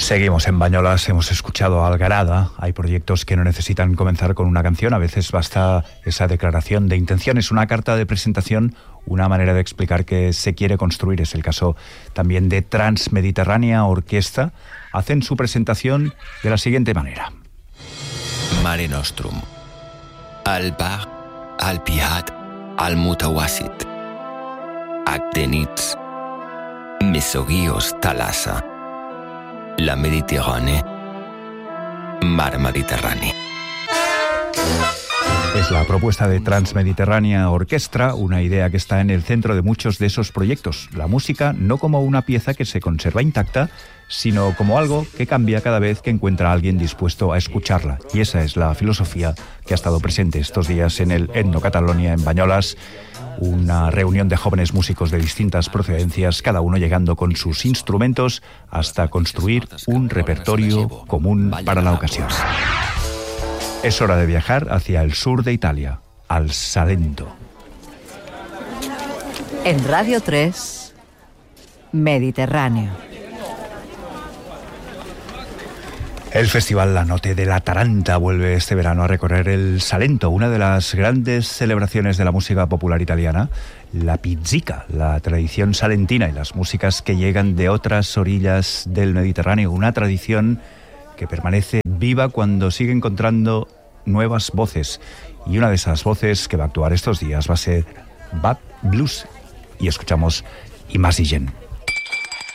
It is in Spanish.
Seguimos en Bañolas, hemos escuchado a Algarada. Hay proyectos que no necesitan comenzar con una canción, a veces basta esa declaración de intenciones, una carta de presentación, una manera de explicar que se quiere construir. Es el caso también de Transmediterránea Orquestra. Hacen su presentación de la siguiente manera. Mare Nostrum, al Bahr, al Pihad, al Mutawasit, Actenitz, Mesoguios Talasa, la Mediterránea, Mar Mediterráneo. Es la propuesta de Transmediterránea Orquestra, una idea que está en el centro de muchos de esos proyectos. La música no como una pieza que se conserva intacta, sino como algo que cambia cada vez que encuentra a alguien dispuesto a escucharla. Y esa es la filosofía que ha estado presente estos días en el Etno Catalonia en Bañolas, una reunión de jóvenes músicos de distintas procedencias, cada uno llegando con sus instrumentos hasta construir un repertorio común para la ocasión. Es hora de viajar hacia el sur de Italia, al Salento. En Radio 3, Mediterráneo. El festival La Notte de la Taranta vuelve este verano a recorrer el Salento, una de las grandes celebraciones de la música popular italiana, la pizzica, la tradición salentina y las músicas que llegan de otras orillas del Mediterráneo, una tradición que permanece viva cuando sigue encontrando nuevas voces. Y una de esas voces que va a actuar estos días va a ser Bad Blues. Y escuchamos Imagine.